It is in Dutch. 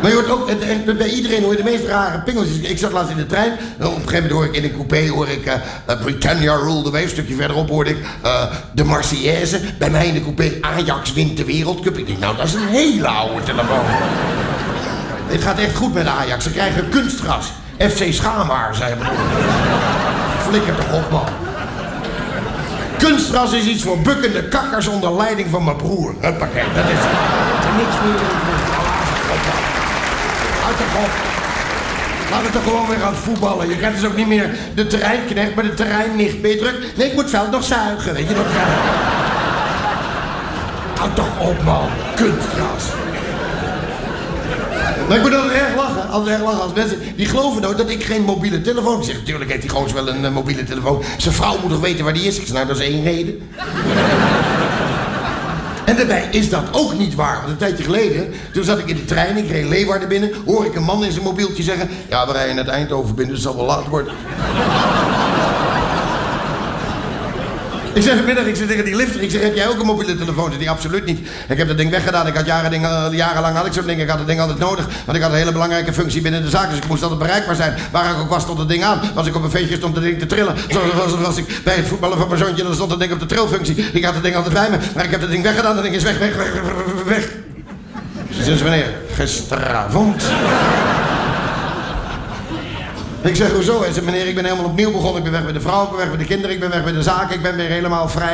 Maar je hoort ook, bij iedereen hoor je de meest rare pingeltjes. Ik zat laatst in de trein. Op een gegeven moment hoor ik in een coupé Britannia Rule the Wave. Een stukje verderop hoorde ik de Marseillaise. Bij mij in de coupé Ajax wint de Wereldcup. Ik denk, nou dat is een hele oude telefoon. Dit gaat echt goed met Ajax. Ze krijgen kunstgras. FC Schaamhaar, zei hij. Flikker toch op, man. Kunstgras is iets voor bukkende kakkers onder leiding van mijn broer. Huppakee, dat is het. Er is niks meer in. Houd toch op. Laten we toch gewoon weer gaan voetballen. Je krijgt dus ook niet meer de terreinknecht, maar de terreinnicht. Ben je druk? Nee, ik moet het veld nog zuigen, weet je nog? Ja. Houd toch op, man. Kunstgras. Maar ik moet altijd erg lachen. Als mensen die geloven nou dat ik geen mobiele telefoon heb. Ik zeg, natuurlijk heeft die gozer wel een mobiele telefoon. Zijn vrouw moet toch weten waar die is? Ik zeg, nou, dat is één reden. En daarbij is dat ook niet waar. Want een tijdje geleden, toen zat ik in de trein, ik reed Leeuwarden binnen, hoor ik een man in zijn mobieltje zeggen, ja, we rijden het Eindhoven binnen, dus het zal wel laat worden. Ik zeg vanmiddag, ik zeg tegen die lifter, ik zeg, heb jij ook een mobiele telefoon? Die absoluut niet. Ik heb dat ding weggedaan, ik had jarenlang had ik zo'n ding, ik had dat ding altijd nodig, want ik had een hele belangrijke functie binnen de zaak, dus ik moest altijd bereikbaar zijn. Waar ik ook was, stond het ding aan. Was ik op een feestje, stond het ding te trillen. Zoals was ik bij het voetballen van mijn zoontje, dan stond het ding op de trilfunctie. Ik had het ding altijd bij me, maar ik heb dat ding weggedaan, dat ding is weg. Sinds wanneer? Gisteravond. Ik zeg, hoezo? Hij zegt, meneer, ik ben helemaal opnieuw begonnen. Ik ben weg bij de vrouw, ik ben weg bij de kinderen, ik ben weg bij de zaken, ik ben weer helemaal vrij.